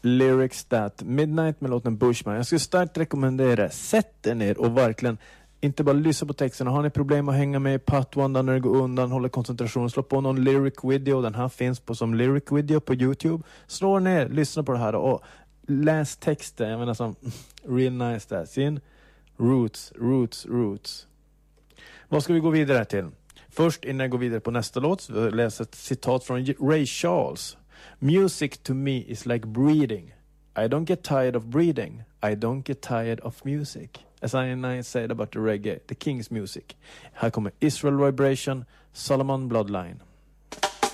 Lyrics That Midnight med låten Bushman. Jag skulle starkt rekommendera, sätt er ner och verkligen inte bara lyssna på texterna. Har ni problem att hänga med i Pat-Wanda när det går undan, hålla koncentration, slå på någon lyric video. Den här finns på som lyric video på YouTube. Slå ner, lyssna på det här och läs texten. Jag menar som real nice där. Sin roots. Vad ska vi gå vidare till? Först innan jag går vidare på nästa låt så jag läser ett citat från Ray Charles. Music to me is like breathing. I don't get tired of breathing. I don't get tired of music. As I said about the reggae, the King's music. Här kommer Israel Vibration, Solomon Bloodline.